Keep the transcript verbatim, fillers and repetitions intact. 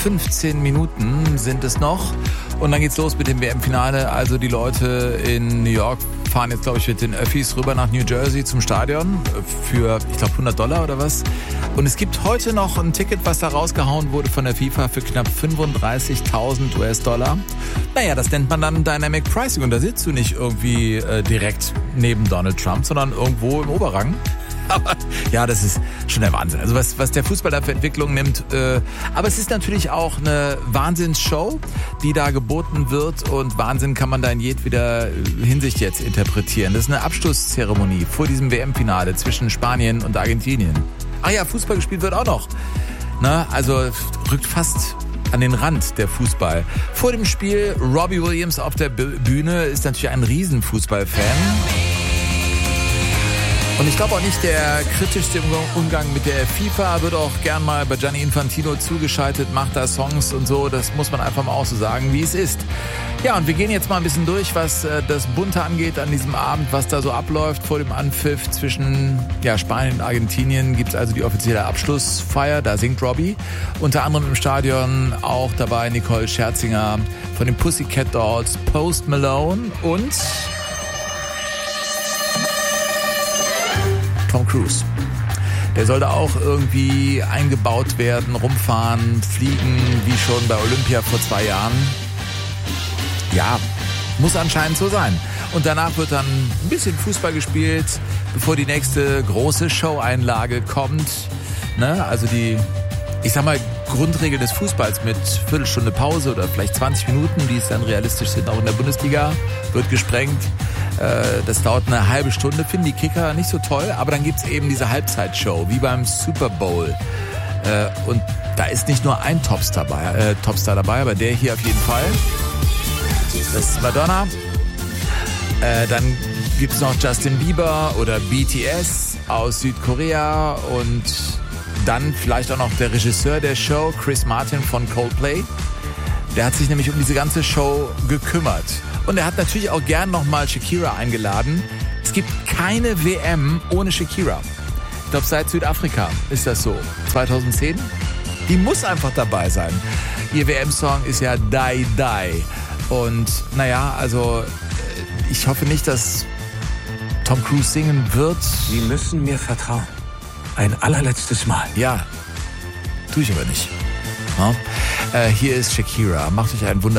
fünfzehn Minuten sind es noch. Und dann geht's los mit dem W M-Finale. Also die Leute in New York fahren jetzt, glaube ich, mit den Öffis rüber nach New Jersey zum Stadion für, ich glaube, hundert Dollar oder was. Und es gibt heute noch ein Ticket, was da rausgehauen wurde von der FIFA für knapp fünfunddreißigtausend US-Dollar. Naja, das nennt man dann Dynamic Pricing. Und da sitzt du nicht irgendwie äh, direkt neben Donald Trump, sondern irgendwo im Oberrang. Aber ja, das ist schon der Wahnsinn. Also was, was der Fußball da für Entwicklung nimmt. Äh, aber es ist natürlich auch eine Wahnsinnsshow, die da geboten wird. Und Wahnsinn kann man da in jedweder Hinsicht jetzt interpretieren. Das ist eine Abschlusszeremonie vor diesem W M-Finale zwischen Spanien und Argentinien. Ach ja, Fußball gespielt wird auch noch. Na, also rückt fast an den Rand der Fußball. Vor dem Spiel Robbie Williams auf der Bühne ist natürlich ein Riesenfußballfan. Und ich glaube auch nicht der kritischste Umgang mit der FIFA, wird auch gern mal bei Gianni Infantino zugeschaltet, macht da Songs und so, das muss man einfach mal auch so sagen, wie es ist. Ja, und wir gehen jetzt mal ein bisschen durch, was äh, das Bunte angeht an diesem Abend, was da so abläuft vor dem Anpfiff zwischen ja, Spanien und Argentinien. Gibt es also die offizielle Abschlussfeier, da singt Robbie. Unter anderem im Stadion auch dabei Nicole Scherzinger von den Pussycat Dolls, Post Malone und Tom Cruise. Der soll da auch irgendwie eingebaut werden, rumfahren, fliegen, wie schon bei Olympia vor zwei Jahren. Ja, muss anscheinend so sein. Und danach wird dann ein bisschen Fußball gespielt, bevor die nächste große Show-Einlage kommt. Ne? Also die, ich sag mal, Grundregel des Fußballs mit Viertelstunde Pause oder vielleicht zwanzig Minuten, die es dann realistisch sind, auch in der Bundesliga, wird gesprengt. Das dauert eine halbe Stunde, finden die Kicker nicht so toll, aber dann gibt's eben diese Halbzeitshow, wie beim Super Bowl. Und da ist nicht nur ein Topstar dabei, äh, Topstar dabei, aber der hier auf jeden Fall. Das ist Madonna. Äh, dann gibt's noch Justin Bieber oder B T S aus Südkorea und dann vielleicht auch noch der Regisseur der Show, Chris Martin von Coldplay. Der hat sich nämlich um diese ganze Show gekümmert. Und er hat natürlich auch gern nochmal Shakira eingeladen. Es gibt keine W M ohne Shakira. Ich glaube, seit Südafrika ist das so. zweitausendzehn. Die muss einfach dabei sein. Ihr W M-Song ist ja Die Die. Und naja, also ich hoffe nicht, dass Tom Cruise singen wird. Sie müssen mir vertrauen. Ein allerletztes Mal. Ja, tue ich aber nicht. Ja? Äh, hier ist Shakira. Macht euch einen wunderbaren